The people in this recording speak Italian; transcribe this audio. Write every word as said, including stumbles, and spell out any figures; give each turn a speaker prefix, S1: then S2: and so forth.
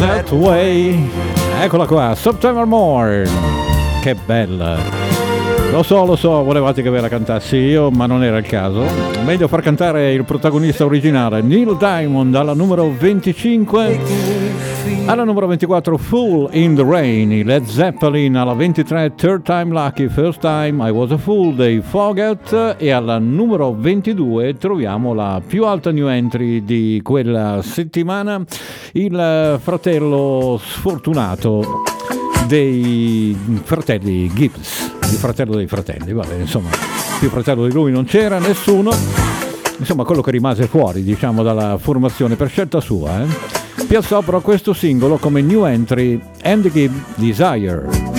S1: That Way. Eccola qua, September Morn. Che bella. Lo so, lo so, volevate che ve la cantassi io, ma non era il caso. Meglio far cantare il protagonista originale, Neil Diamond, alla numero venticinque. Alla numero ventiquattro, Fool in the Rain, i Led Zeppelin. Alla ventitré, Third Time Lucky, First Time I Was a Fool dei Fogerty. E alla numero ventidue troviamo la più alta new entry di quella settimana, il fratello sfortunato dei fratelli Gibbs, il fratello dei fratelli, vabbè, insomma, più fratello di lui non c'era nessuno, insomma quello che rimase fuori, diciamo, dalla formazione per scelta sua, eh? Piazzò però questo singolo come new entry, Andy Gibb, Desire.